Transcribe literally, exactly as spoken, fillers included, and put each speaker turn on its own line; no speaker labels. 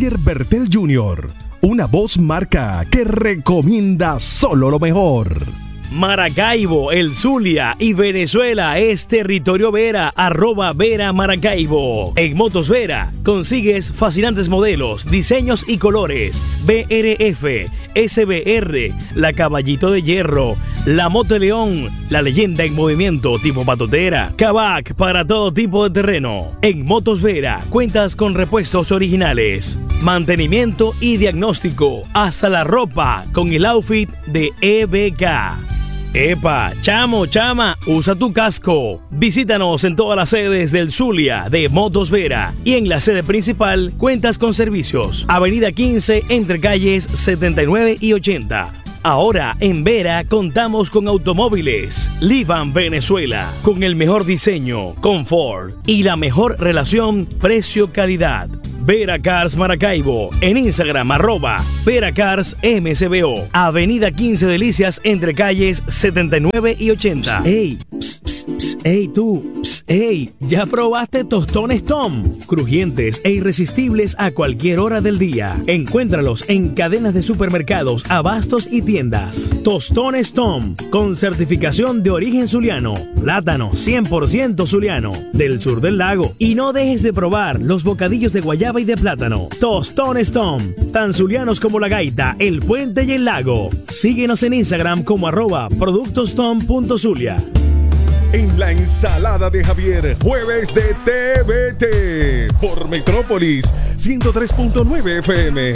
Javier Bertel junior, una voz marca que recomienda solo lo mejor.
Maracaibo, el Zulia y Venezuela es territorio Vera, arroba Vera Maracaibo. En Motos Vera consigues fascinantes modelos, diseños y colores. B R F, S B R, la Caballito de Hierro, la Moto León, la leyenda en movimiento tipo patotera, Kavak para todo tipo de terreno. En Motos Vera cuentas con repuestos originales, mantenimiento y diagnóstico, hasta la ropa con el outfit de E B K. Epa, chamo, chama, usa tu casco. Visítanos en todas las sedes del Zulia de Motos Vera y en la sede principal cuentas con servicios. Avenida quince entre calles setenta y nueve y ochenta. Ahora en Vera contamos con automóviles Livan Venezuela, con el mejor diseño, confort y la mejor relación precio-calidad. Vera Cars Maracaibo, en Instagram arroba Vera Cars M C B O. Avenida quince Delicias entre calles setenta y nueve y ochenta. Ey, pss, pss, pss, ey tú, pss, ey, ¿ya probaste tostones Tom? Crujientes e irresistibles a cualquier hora del día. Encuéntralos en cadenas de supermercados, abastos y tiendas. Tostones Tom, con certificación de origen zuliano. Plátano cien por ciento zuliano, del sur del lago. Y no dejes de probar los bocadillos de guayaba y de plátano. Tostones Tom, tan zulianos como la gaita, el puente y el lago. Síguenos en Instagram como arroba productostom.zulia.
En la ensalada de Javier, jueves de T V T por Metrópolis ciento tres punto nueve F M.